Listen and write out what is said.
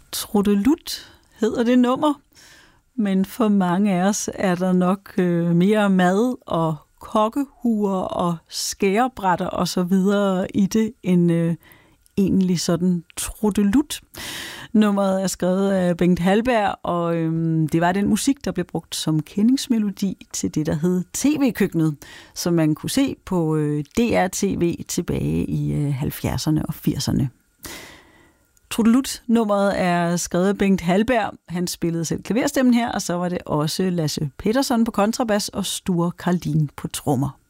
Trudelut hedder det nummer, men for mange af os er der nok mere mad og kokkehuer og skærebrætter og så videre i det end egentlig sådan trudelut. Nummeret er skrevet af Bengt Hallberg, og det var den musik, der blev brugt som kendingsmelodi til det, der hed TV-køkkenet, som man kunne se på DR-TV tilbage i 70'erne og 80'erne. Trudelut-nummeret er skrevet af Bengt Hallberg. Han spillede selv klaverstemmen her, og så var det også Lasse Petersen på kontrabas og Sture Karlin på trommer.